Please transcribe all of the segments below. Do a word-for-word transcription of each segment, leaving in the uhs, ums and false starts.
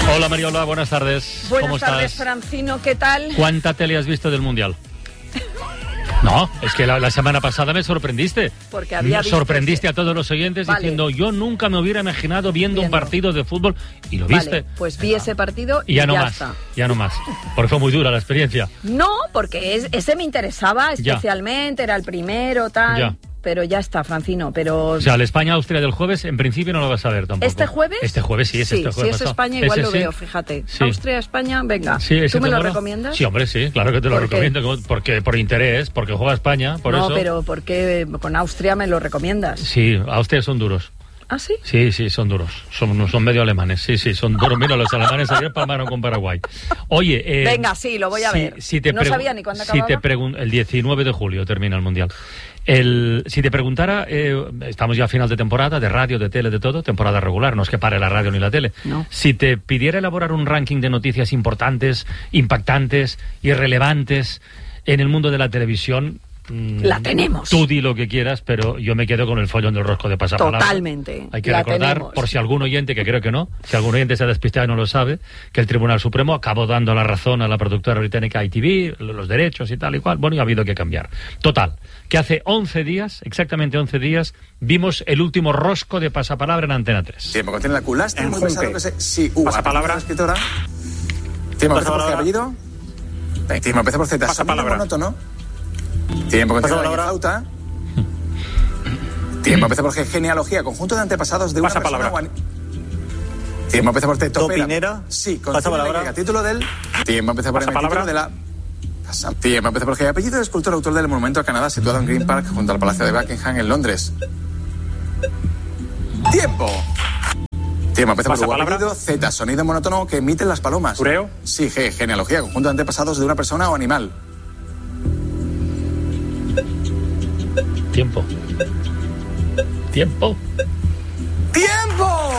Hola Mariola, buenas tardes. Buenas ¿Cómo tardes, estás? Francino, ¿qué tal? ¿Cuánta tele has visto del Mundial? No, es que la, la semana pasada me sorprendiste. Porque había visto Sorprendiste ese. a todos los oyentes Vale. diciendo, yo nunca me hubiera imaginado viendo, Viendo. un partido de fútbol. Y lo viste. Vale, pues vi ese partido y, Y ya no ya más, está. ya no más. Porque fue muy dura la experiencia. No, porque es- ese me interesaba Ya. especialmente, era el primero, tal. Ya. Pero ya está, Francino, pero... O sea, el España-Austria del jueves, en principio no lo vas a ver tampoco. ¿Este jueves? Este jueves sí, es sí, este jueves si es pasado. España igual ¿Ese lo sí? veo, fíjate. Sí. Austria-España, venga. Sí, ¿ese ¿Tú me te lo mola? recomiendas? Sí, hombre, sí, claro que te lo ¿Por qué? recomiendo. como- Porque por interés, porque juega España, por no, eso. pero ¿por qué con Austria me lo recomiendas? Sí, Austria son duros. ¿Ah, sí? Sí, sí, son duros. Son, son medio alemanes. Sí, sí, son duros. Mira, los alemanes ayer palmaron con Paraguay. Oye, eh, Venga, sí, lo voy a si- ver. si te No pregu- sabía ni cuándo si te acababa. pregun- El diecinueve de julio termina el Mundial. El, si te preguntara, eh, estamos ya a final de temporada, de radio, de tele, de todo, temporada regular, no es que pare la radio ni la tele. No. Si te pidiera elaborar un ranking de noticias importantes, impactantes y relevantes en el mundo de la televisión... mm, La tenemos. Tú di lo que quieras, pero yo me quedo con el follón del rosco de pasapalabra. Totalmente. Hay que La recordar, tenemos. por si algún oyente, que creo que no, si algún oyente se ha despistado y no lo sabe, que el Tribunal Supremo acabó dando la razón a la productora británica I T V, los derechos y tal y cual. Bueno, y ha habido que cambiar. Total, que hace once días, exactamente once días, vimos el último rosco de pasapalabra en Antena tres. Tiempo, contiene la culastra, muy Enjunte. pesado que se... Sí, U, Pasapalabra. apellido de la escritora. Tiempo, empieza por Pasapalabra. qué apellido. Venga, Tiempo, empieza por Z. Pasapalabra. Sonido monótono. Tiempo, contiene la Pasapalabra. flauta. Tiempo, empieza por G, genealogía, conjunto de antepasados de una Pasapalabra. persona o ani- Tiempo, empieza por T, topera. Topinera. Sí, contiene Pasapalabra. la título del... Tiempo, empieza por M, Pasapalabra. título de la... Pasa- Tiempo, empieza por G, apellido del escultor autor del monumento a Canadá situado en Green Park junto al Palacio de Buckingham en Londres. Tiempo. Tiempo, empieza por U, Pasapalabra. apellido, Z, sonido monótono que emiten las palomas. Ureo. Sí, G, genealogía, conjunto de antepasados de una persona o animal. Tiempo. Tiempo. ¡Tiempo!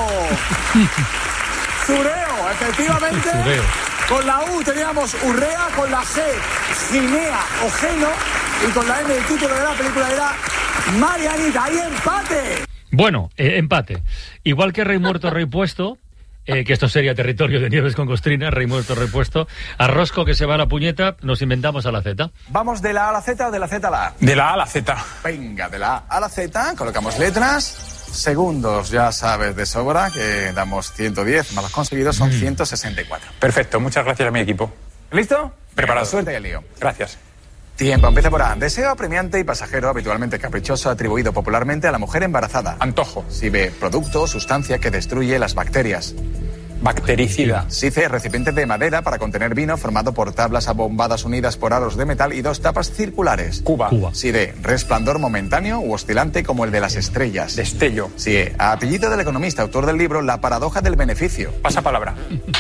Zureo, efectivamente. Zureo. Con la U teníamos Urrea, con la G, Ginea o Geno, y con la M el título de la película era Marianita. ¡Hay empate! Bueno, eh, empate. Igual que Rey Muerto, Rey Puesto, eh, que esto sería territorio de Nieves con Costrina, Rey Muerto, Rey Puesto, a Rosco que se va a la puñeta, nos inventamos a la Z. ¿Vamos de la A a la Z o de la Z a la A? De la A a la Z. Venga, de la A a la Z, colocamos letras. Segundos, ya sabes de sobra que damos ciento diez, más los conseguidos son ciento sesenta y cuatro. Perfecto, muchas gracias a mi equipo. ¿Listo? Preparado. Venga, suerte y el lío. Gracias. Tiempo, empieza por A. Deseo apremiante y pasajero, habitualmente caprichoso, atribuido popularmente a la mujer embarazada. Antojo. Si B, producto o sustancia que destruye las bacterias. Bactericida. Si C, recipiente de madera para contener vino formado por tablas abombadas unidas por aros de metal y dos tapas circulares. Cuba. Cuba. Si D, resplandor momentáneo u oscilante como el de las estrellas. Destello. Si E, a apellido del economista, autor del libro La paradoja del beneficio. Pasapalabra.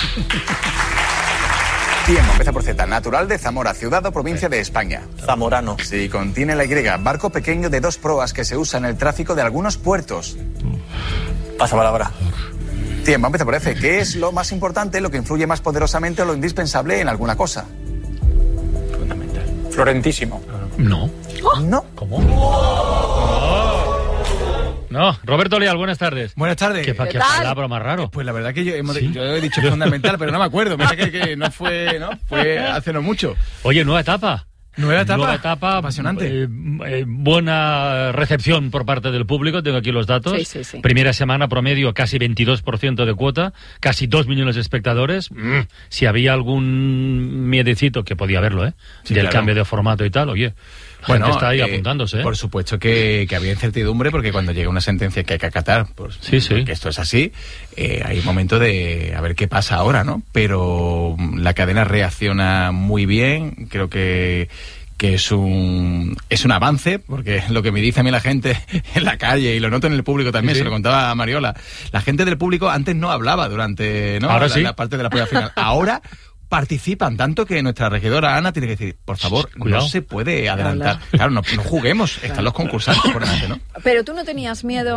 Tiempo, empieza por Z, natural de Zamora, ciudad o provincia de España. Zamorano. Si contiene la Y, barco pequeño de dos proas que se usa en el tráfico de algunos puertos. Pasapalabra. Tiempo, empieza por F. ¿Qué es lo más importante, lo que influye más poderosamente o lo indispensable en alguna cosa? Fundamental. Florentísimo. No. No. ¿Cómo? No, Roberto Leal, buenas tardes. Buenas tardes. ¿Qué, pa- ¿Qué qué tal? palabra más raro? Pues la verdad que yo, hemos- ¿Sí? yo he dicho fundamental, pero no me acuerdo. Mira que, que no fue, ¿no? Fue hace no mucho. Oye, nueva etapa. Nueva etapa. Nueva etapa. Apasionante. eh, eh, buena recepción por parte del público. Tengo aquí los datos. Sí, sí, sí. Primera semana promedio casi veintidós por ciento de cuota. Casi dos millones de espectadores. Mm, si había algún miedecito, que podía haberlo, ¿eh? Sí, Del claro. cambio de formato y tal, oye. Gente está ahí eh, apuntándose, ¿eh? Por supuesto que, que había incertidumbre porque cuando llega una sentencia que hay que acatar, pues, Sí, sí. que esto es así, eh, hay un momento de a ver qué pasa ahora, ¿no? Pero mm, la cadena reacciona muy bien, creo que que es un es un avance, porque lo que me dice a mí la gente en la calle, y lo noto en el público también, Sí, sí. se lo contaba a Mariola, la gente del público antes no hablaba durante, ¿no? Ahora la, sí. la parte de la prueba final. Ahora participan tanto que nuestra regidora Ana tiene que decir, por favor, Shh, cuidado. no se puede adelantar. Claro, no, no juguemos, están los concursantes por delante, ¿no? Pero tú no tenías miedo.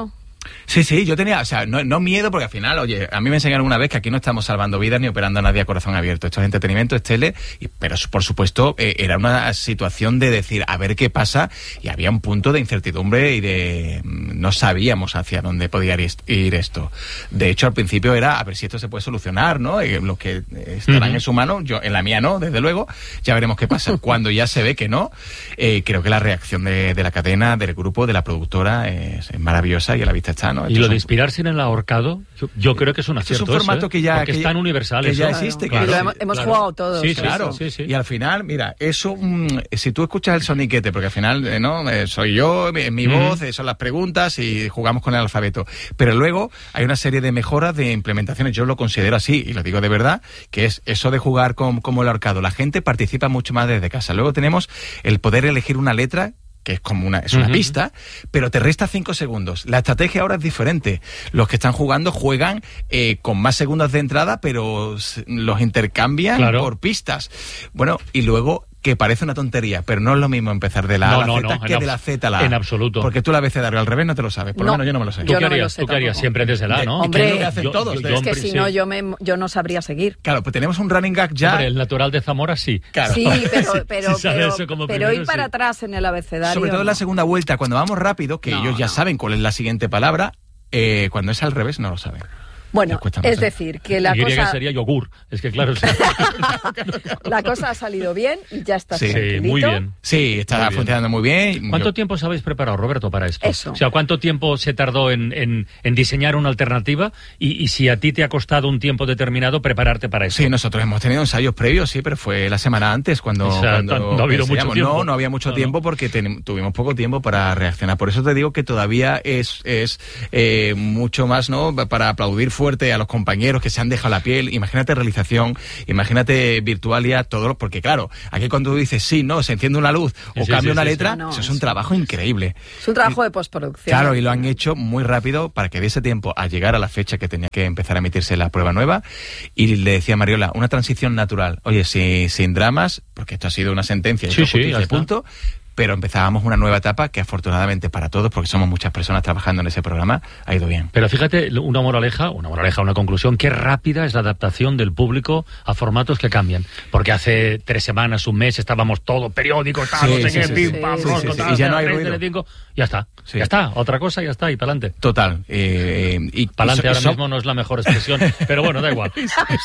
Sí, sí, yo tenía, o sea, no, no miedo, porque al final, oye, a mí me enseñaron una vez que aquí no estamos salvando vidas ni operando a nadie a corazón abierto. Esto es entretenimiento, es tele, y, pero por supuesto eh, era una situación de decir, a ver qué pasa, y había un punto de incertidumbre y de no sabíamos hacia dónde podía ir, ir esto. De hecho, al principio era a ver si esto se puede solucionar, ¿no? Y los que estarán uh-huh. en su mano, yo en la mía no, desde luego, ya veremos qué pasa. Cuando ya se ve que no, eh, creo que la reacción de, de la cadena, del grupo, de la productora es, es maravillosa y a la vista está, ¿no? Y lo de inspirarse en el ahorcado, yo, yo creo que es un acierto. Es un formato eso, ¿eh? que ya... Porque que es tan universal. Que eso. ya existe. Claro, que claro. sí, Lo hemos claro. jugado todos. Sí, claro. Sí, sí. Y al final, mira, eso, mmm, si tú escuchas el soniquete, porque al final, eh, ¿no? Eh, soy yo, mi, mi uh-huh. voz, eh, son las preguntas y jugamos con el alfabeto. Pero luego hay una serie de mejoras, de implementaciones, yo lo considero así, y lo digo de verdad, que es eso de jugar con, como el ahorcado. La gente participa mucho más desde casa. Luego tenemos el poder elegir una letra, que es como una, es una uh-huh. pista, pero te resta cinco segundos. La estrategia ahora es diferente. Los que están jugando juegan eh, con más segundos de entrada, pero los intercambian claro. por pistas. Bueno, y luego, que parece una tontería, pero no es lo mismo empezar de la no, A a la no, Z no, que de la Z a la A. En absoluto. Porque tú el abecedario al revés no te lo sabes. Por lo no, menos yo no me lo sé. ¿Tú qué no harías? ¿Tú qué harías? Siempre desde la A, ¿no? Hombre, ¿qué es lo que hacen yo, todos? Yo, yo, es que si sí. no, yo, me, yo no sabría seguir. Claro, pues tenemos un running gag ya. Hombre, el natural de Zamora sí. Claro. Sí, pero, pero, sí, sabe pero, eso como pero primero, ir para sí. atrás en el abecedario. Sobre todo en la segunda vuelta, cuando vamos rápido, que no, ellos ya no. saben cuál es la siguiente palabra, eh, cuando es al revés no lo saben. Bueno, es ¿eh? decir, que la y cosa... sería yogur. Es que claro... Sí. La cosa ha salido bien y ya está sí, tranquilito. Sí, muy bien. Sí, está muy bien. funcionando muy bien. ¿Cuánto Yo... tiempo os habéis preparado, Roberto, para esto? Eso. O sea, ¿cuánto tiempo se tardó en, en, en diseñar una alternativa? Y, y si a ti te ha costado un tiempo determinado prepararte para eso. Sí, nosotros hemos tenido ensayos previos, sí, pero fue la semana antes cuando... O sea, cuando no ha habido mucho tiempo. No, no había mucho no, tiempo no. porque ten, tuvimos poco tiempo para reaccionar. Por eso te digo que todavía es, es eh, mucho más, ¿no? Para aplaudir fuerte a los compañeros que se han dejado la piel. Imagínate realización, imagínate Virtualia, todo, porque claro, aquí cuando tú dices sí, no, se enciende una luz o sí, cambia sí, una sí, letra, sí. No, no, eso es un sí. trabajo increíble. Es un trabajo y, de postproducción. Claro, y lo han hecho muy rápido para que diese tiempo a llegar a la fecha que tenía que empezar a emitirse la prueba nueva. Y le decía a Mariola, una transición natural. Oye, si, sin dramas, porque esto ha sido una sentencia, sí, sí, justicia, punto. Pero empezábamos una nueva etapa que afortunadamente para todos, porque somos muchas personas trabajando en ese programa, ha ido bien. Pero fíjate, una moraleja, una moraleja, una conclusión, qué rápida es la adaptación del público a formatos que cambian. Porque hace tres semanas, un mes, estábamos todos periódicos, tal, sí, no sé sí, qué, sí, pim, sí, pam, sí, rosco, sí, sí, tal, y ya no hay tres, ruido. telecinco, ya está, Sí. ya está, otra cosa, ya está, y para adelante. Total. Eh, y Para adelante ahora so, mismo no es la mejor expresión, pero bueno, da igual.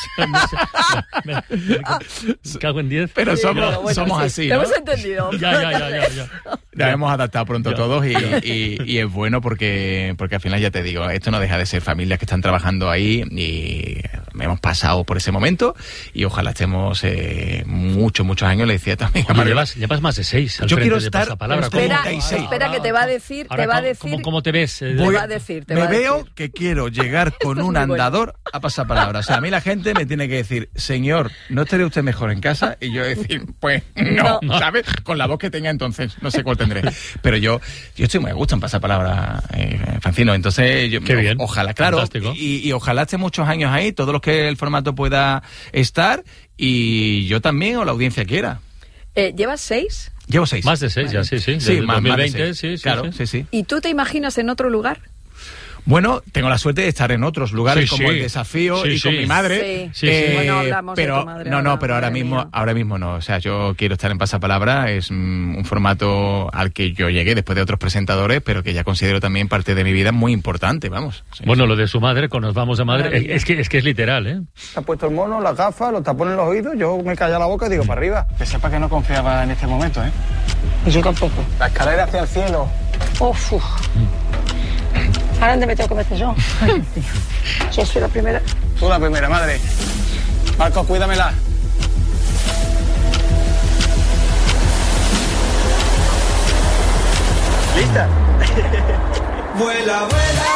Me, me, me cago en diez. Pero Sí, somos, pero bueno, somos sí, así, Te ¿no? hemos entendido. Ya, ya, ya, ya, ya. Ya hemos adaptado pronto Ya. todos y, y, y es bueno porque, porque al final ya te digo, esto no deja de ser familias que están trabajando ahí y hemos pasado por ese momento y ojalá estemos eh, muchos, muchos años. Le decía también a Oye, Mario, llevas, llevas más de seis al Yo frente quiero de estar Pasapalabra. en Espera, treinta y seis. espera que te va a decir, Ahora, te va a ¿cómo- decir... ¿cómo, cómo te ves? Eh, Te Voy- va a decir, te me va a veo decir. que quiero llegar con Esto es un muy bueno. andador a pasapalabra. O sea, a mí la gente me tiene que decir, señor, ¿no estaría usted mejor en casa? Y yo decir, pues no, No. ¿sabes? Con la voz que tenga entonces, no sé cuál tendré. Pero yo yo estoy muy a gusto en pasapalabra, eh, Francino. Entonces, yo, Qué bien. o- ojalá, claro, Fantástico. y, y ojalá esté muchos años ahí, todos los que el formato pueda estar, y yo también, o la audiencia quiera. Eh, ¿Llevas seis? Llevo seis. Más de seis, ya, sí, sí. Sí, Desde más, dos mil más de veinte, seis. sí, sí. Claro, sí. sí, sí. ¿Y tú te imaginas en otro lugar? Bueno, tengo la suerte de estar en otros lugares Sí, como sí. el Desafío Sí, y con sí. mi madre. Sí, sí, sí. Bueno, hablamos de pero tu madre no, ahora, no, pero ahora madre mismo, mía. ahora mismo no. O sea, yo quiero estar en Pasapalabra. Es mm, un formato al que yo llegué después de otros presentadores, pero que ya considero también parte de mi vida muy importante. Vamos. Sí, Bueno, sí. lo de su madre, con Nos vamos a madre, Maravilla. es que, es que es literal, ¿eh? Se ha puesto el mono, las gafas, los tapones en los oídos, yo me callo la boca y digo, para arriba. Que sepa que no confiaba en este momento, ¿eh? Yo tampoco. La escalera hacia el cielo. Uf, uf. ¿Ahora dónde me tengo que meter yo? Yo soy la primera. Tú la primera, madre. Marcos, cuídamela. ¿Lista? Vuela, vuela.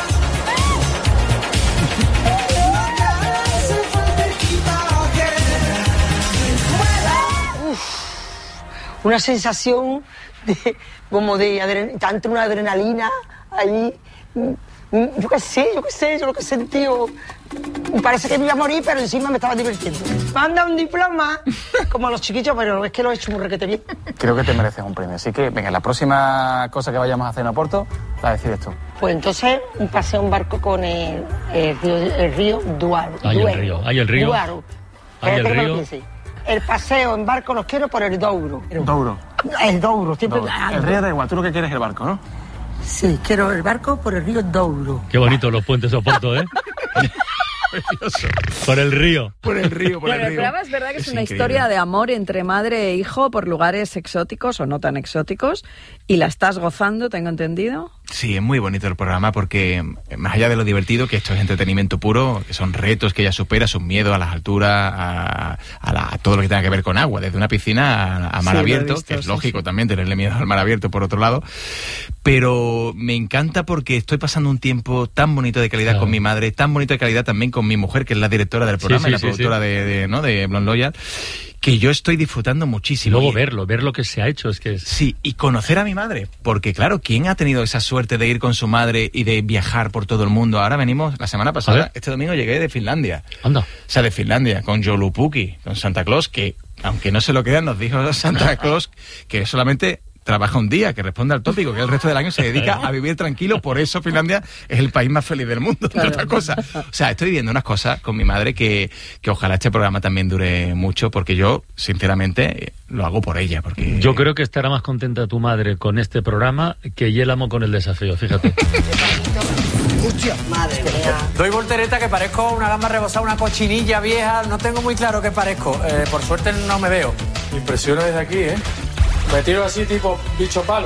Una sensación de, como de adren- tanto una adrenalina allí. Yo qué sé, yo qué sé, yo lo que he sentido. Parece que me iba a morir, pero encima me estaba divirtiendo. Me han dado un diploma, como a los chiquillos, pero es que lo he hecho muy requete bien. Creo que te mereces un premio. Así que, venga, la próxima cosa que vayamos a hacer en Oporto, la decides tú. Pues entonces, un paseo en barco con el, el río, el río Duaro. Hay el río, hay el río. Duaro. Hay el Espérate que me lo río. piense. El paseo en barco los quiero por el Douro. Douro. El Douro, siempre. Douro. El río da igual, tú lo que quieres es el barco, ¿no? Sí, quiero el barco por el río Douro. Qué bonito los puentes de Oporto, ¿eh? Precioso. Por el río. Por el río, por Bueno, el el río. programa es verdad que es, Es una increíble. historia de amor entre madre e hijo por lugares exóticos o no tan exóticos. ¿Y la estás gozando, tengo entendido? Sí, es muy bonito el programa porque, más allá de lo divertido, que esto es entretenimiento puro, que son retos que ella supera, sus miedos a las alturas, a, a, la- a todo lo que tenga que ver con agua, desde una piscina a, a mar Sí, lo he abierto, visto, que es sí, lógico sí. también tenerle miedo al mar abierto, por otro lado. Pero me encanta porque estoy pasando un tiempo tan bonito de calidad Claro. con mi madre, tan bonito de calidad también con mi mujer, que es la directora del Sí, programa sí, y la sí, productora sí. de, de, ¿no? de Blonde Loyal, que yo estoy disfrutando Y muchísimo. luego Y- verlo, ver lo que se ha hecho, es que es... Sí, y conocer a mi madre, porque claro, ¿quién ha tenido esa suerte de ir con su madre y de viajar por todo el mundo? Ahora venimos, la semana A pasada, ver. este domingo llegué de Finlandia. Anda. O sea, de Finlandia, con Joulupuki, con Santa Claus, que aunque no se lo crean, nos dijo Santa Claus que solamente trabaja un día, que responde al tópico, que el resto del año se dedica a vivir tranquilo, por eso Finlandia es el país más feliz del mundo, entre otras cosas. O sea, estoy viviendo unas cosas con mi madre que, que ojalá este programa también dure mucho, porque yo, sinceramente, lo hago por ella, porque... Yo creo que estará más contenta tu madre con este programa que Yélamo con el desafío, fíjate. Madre mía. Doy voltereta que parezco una gamba rebozada, una cochinilla vieja. No tengo muy claro qué parezco. Eh, por suerte no me veo. Impresiona desde aquí, ¿eh? Me tiro así tipo bicho palo.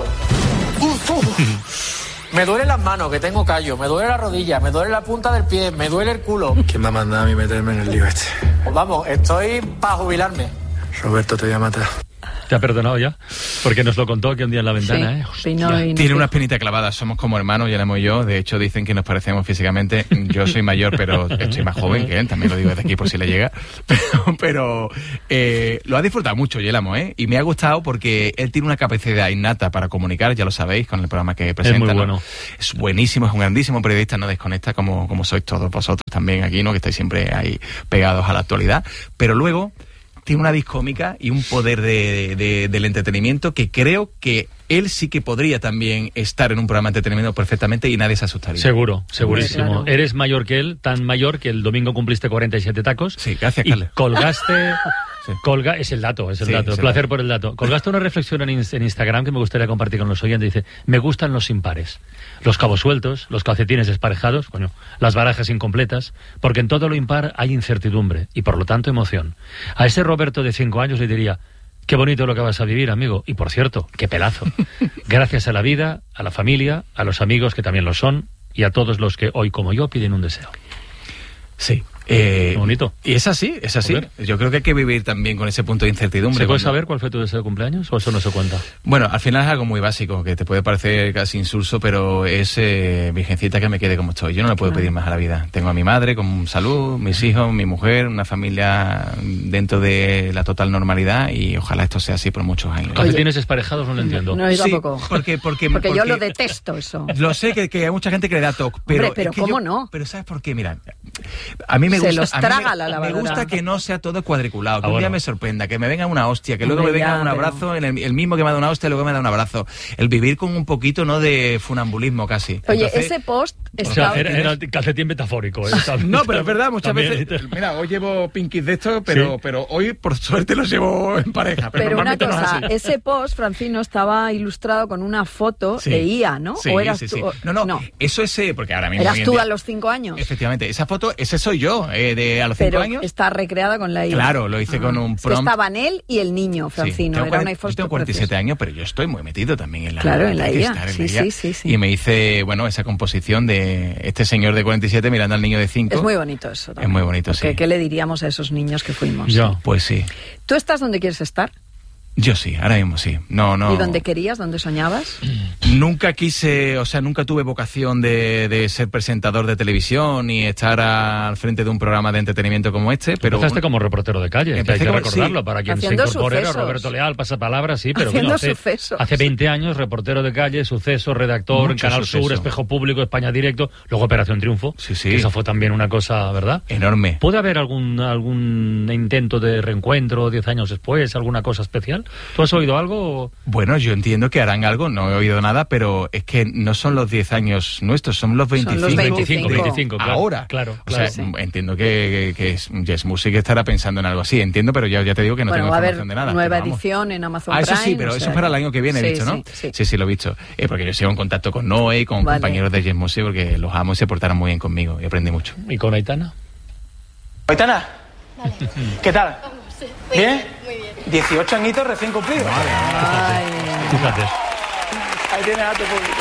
Me duelen las manos, que tengo callo. Me duele la rodilla, me duele la punta del pie, me duele el culo. ¿Quién me ha mandado a mí meterme en el lío este? Pues vamos, estoy para jubilarme. Roberto, te voy a matar. ¿Te ha perdonado ya? Porque nos lo contó aquí un día en la ventana, Sí, ¿eh? Hostia. vino y nos Tiene dijo. una espinita clavada, somos como hermanos, Yélamo y yo. De hecho, dicen que nos parecemos físicamente. Yo soy mayor, pero estoy más joven que él, también lo digo desde aquí por si le llega. Pero, pero eh, lo ha disfrutado mucho, Yélamo, ¿eh? Y me ha gustado porque él tiene una capacidad innata para comunicar, ya lo sabéis, con el programa que presenta. muy ¿no? bueno. Es buenísimo, es un grandísimo periodista, no desconecta como, como sois todos vosotros también aquí, ¿no? Que estáis siempre ahí pegados a la actualidad. Pero luego tiene una vis cómica y un poder de, de- del entretenimiento que creo que él sí que podría también estar en un programa de entretenimiento perfectamente y nadie se asustaría. Seguro, segurísimo. Claro. Eres mayor que él, tan mayor que el domingo cumpliste cuarenta y siete tacos. Sí, gracias, Y Carles. colgaste... Sí. Colga, es el dato, es el Sí, dato. es el Placer dato. por el dato. Colgaste una reflexión en, ins- en Instagram que me gustaría compartir con los oyentes. Dice, me gustan los impares. Los cabos sueltos, los calcetines desparejados, coño, las barajas incompletas, porque en todo lo impar hay incertidumbre y por lo tanto emoción. A ese Roberto de cinco años le diría, qué bonito lo que vas a vivir, amigo. Y por cierto, qué pelazo. Gracias a la vida, a la familia, a los amigos que también lo son y a todos los que hoy como yo piden un deseo. Sí. Eh, Qué bonito. Y es así, es así. Joder. Yo creo que hay que vivir también con ese punto de incertidumbre. ¿Se puede cuando- saber cuál fue tu deseo de cumpleaños o eso no se cuenta? Bueno, al final es algo muy básico, que te puede parecer casi insulso, pero es eh, virgencita que me quede como estoy. Yo no le puedo pedir más a la vida. Tengo a mi madre con salud, mis hijos, mi mujer, una familia dentro de la total normalidad y ojalá esto sea así por muchos años. Calcetines desparejados no lo entiendo. No, yo Sí, tampoco. porque, porque, Porque yo lo detesto eso. Lo sé que, que hay mucha gente que le da toque, pero, Hombre, pero es que ¿cómo yo- no? Pero ¿sabes por qué? Mira, a mí me Se gusta, los a mí me- traga la me lavadora. gusta que no sea todo cuadriculado, que Ah, un día bueno. me sorprenda, que me venga una hostia, que luego Hombre, me venga ya, un pero- abrazo, en el, el mismo que me da una hostia, luego me da un abrazo. El vivir con un poquito, ¿no?, de funambulismo casi. Oye, Entonces- ese post O sea, estaba... era, era el calcetín metafórico. ¿eh? No, pero es verdad, muchas También, veces. ¿eh? Mira, hoy llevo pinkies de estos, pero, Sí. pero hoy por suerte los llevo en pareja. Pero, Pero una normalmente no es cosa, así. ese post, Francino, estaba ilustrado con una foto Sí. de I A, ¿no? Sí, ¿O eras sí, tú? sí. o- No, no, eso es eh, porque ahora mismo. ¿Eras hoy en tú día- a los cinco años? Efectivamente, esa foto, ese soy yo, eh, de a los Pero cinco años. está recreada con la I A. Claro, lo hice con un Es que prompt. estaban él y el niño, Sí, Francino. tengo Era cuarenta- una foto yo tengo cuarenta y siete preciosa. años, pero yo estoy muy metido también en la, Claro, en la hay que I A. estar en Sí, la I A. sí, sí, sí. Y me hice, bueno, esa composición de este señor de cuarenta y siete mirando al niño de cinco. Es muy bonito eso también. Es muy bonito, Porque, sí. ¿qué le diríamos a esos niños que fuimos? Yo. Pues sí. ¿Tú estás donde quieres estar? Yo sí, ahora mismo sí. No, no. ¿Y dónde querías? ¿Dónde soñabas? Nunca quise, o sea, nunca tuve vocación de, de ser presentador de televisión ni estar a- al frente de un programa de entretenimiento como este, pero... Empezaste como reportero de calle, que hay Empecé que como- recordarlo, sí. para quien Haciendo se incorpore era sucesos. Roberto Leal, pasapalabra, sí, pero Haciendo bueno, hace, sucesos. hace veinte años, reportero de calle, suceso, redactor, en Mucho Canal suceso. Sur, Espejo Público, España Directo, luego Operación Triunfo, Sí, sí. que eso fue también una cosa, ¿verdad? Enorme. ¿Puede haber algún algún intento de reencuentro diez años después, alguna cosa especial? ¿Tú has oído algo? Bueno, yo entiendo que harán algo, no he oído nada, pero es que no son los diez años nuestros, son los veinticinco. los veinticinco, veinticinco. veinticinco, claro. Ahora. Claro, O sea, claro. entiendo que, que, que es- Yes Music estará pensando en algo así, entiendo, pero ya, ya te digo que no bueno, tengo va a haber información de nada. nueva pero vamos. edición en Amazon Ah, Prime. eso sí, pero o eso sea es para el que- año que viene, he Sí, dicho, ¿no? sí, sí. sí, sí, lo he visto. Eh, porque yo sigo en contacto con Noé y con Vale. compañeros de Yes Music porque los amo y se portaron muy bien conmigo y aprendí mucho. ¿Y con Aitana? Aitana, ¿qué tal? Muy ¿Bien? Muy bien. dieciocho añitos recién cumplidos. Ay, Fíjate. Ahí tienes a tu público.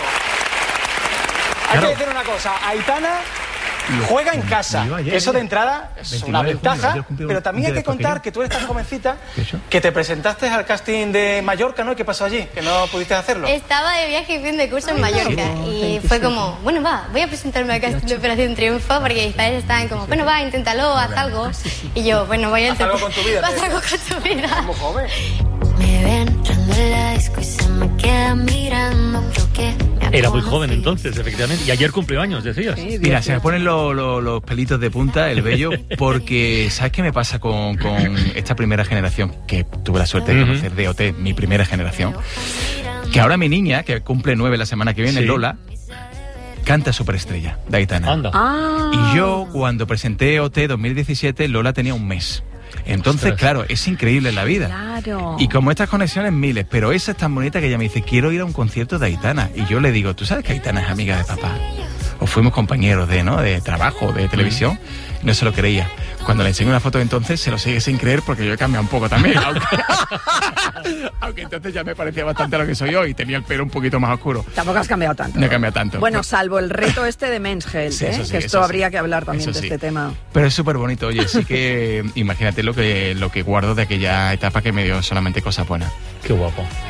Hay Claro. que decir una cosa, Aitana juega en casa. Yo ayer, Eso de ayer. entrada es una veintinueve de junio, ventaja, ayer cumplió pero también un hay día que contar después que que tú eres tan jovencita ¿Qué eso? que te presentaste al casting de Mallorca, ¿no? ¿Y qué pasó allí? Que no pudiste hacerlo. Estaba de viaje y fin de curso en Mallorca y fue como, bueno, va, voy a presentarme al casting de Operación Triunfo porque mis padres estaban como, bueno, va, inténtalo, haz algo. Y yo, bueno, voy a Haz algo intentar. con tu vida, Haz te algo con tu vida. Muy joven. Me ven entrando en la disco y se me queda mirando, creo que me Era muy conocí. joven entonces, efectivamente. Y ayer cumplió años, decías. sí, Mira, se me dieciocho. ponen lo- lo- los pelitos de punta, el vello, porque ¿sabes qué me pasa con, con esta primera generación que tuve la suerte de Ujú. conocer de O T, mi primera generación? Que ahora mi niña, que cumple nueve la semana que viene, Sí. Lola, canta Superestrella, de Aitana. Anda. Ah. Y yo, cuando presenté O T dos mil diecisiete, Lola tenía un mes. Entonces, Ostras. claro, es increíble la vida. Claro. Y como estas conexiones, miles, pero esa es tan bonita que ella me dice, quiero ir a un concierto de Aitana. Y yo le digo, ¿tú sabes que Aitana es amiga de papá? O fuimos compañeros de, ¿no? de trabajo, de televisión. No se lo creía. Cuando le enseñé una foto de entonces, se lo sigue sin creer porque yo he cambiado un poco también. Aunque, aunque entonces ya me parecía bastante a lo que soy hoy. Tenía el pelo un poquito más oscuro. Tampoco has cambiado tanto. No he cambiado tanto. Bueno, salvo el reto este de Men's Health, Sí, ¿eh? eso sí, que esto eso sí. habría que hablar también Eso de sí. este tema. Pero es súper bonito, oye, sí que imagínate lo que, lo que guardo de aquella etapa que me dio solamente cosas buenas. Qué guapo.